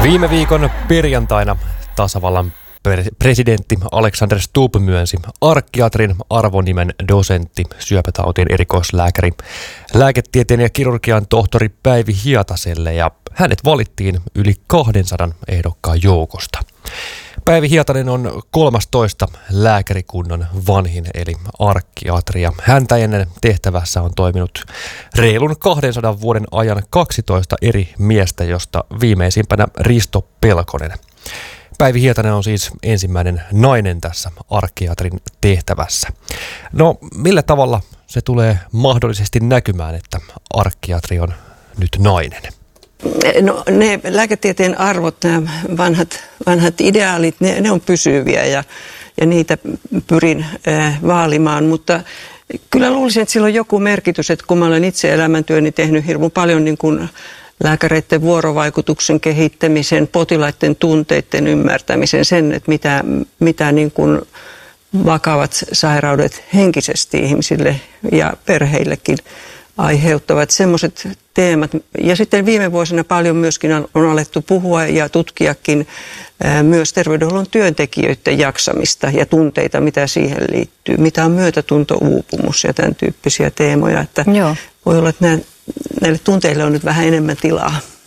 Viime viikon perjantaina tasavallan presidentti Alexander Stubb myönsi arkkiatrin arvonimen dosentti, syöpätautien erikoislääkäri, lääketieteen ja kirurgian tohtori Päivi Hietaselle, ja hänet valittiin yli 200 ehdokkaan joukosta. Päivi Hietanen on 13 lääkärikunnan vanhin, eli arkkiatri, ja häntä ennen tehtävässä on toiminut reilun 200 vuoden ajan 12 eri miestä, josta viimeisimpänä Risto Pelkonen. Päivi Hietanen on siis ensimmäinen nainen tässä arkkiatrin tehtävässä. No, millä tavalla se tulee mahdollisesti näkymään, että arkkiatri on nyt nainen? No, ne lääketieteen arvot, nämä vanhat ideaalit, ne on pysyviä ja niitä pyrin vaalimaan, mutta kyllä luulisin, että sillä on joku merkitys, että kun mä olen itse elämäntyöni tehnyt hirveän paljon niin kuin lääkäreiden vuorovaikutuksen kehittämisen, potilaiden tunteiden ymmärtämisen, sen, että mitä niin kuin vakavat sairaudet henkisesti ihmisille ja perheillekin aiheuttavat, semmoiset teemat. Ja sitten viime vuosina paljon myöskin on alettu puhua ja tutkiakin myös terveydenhuollon työntekijöiden jaksamista ja tunteita, mitä siihen liittyy. Mitä on myötätuntouupumus ja tämän tyyppisiä teemoja. Että voi olla, että näille tunteille on nyt vähän enemmän tilaa.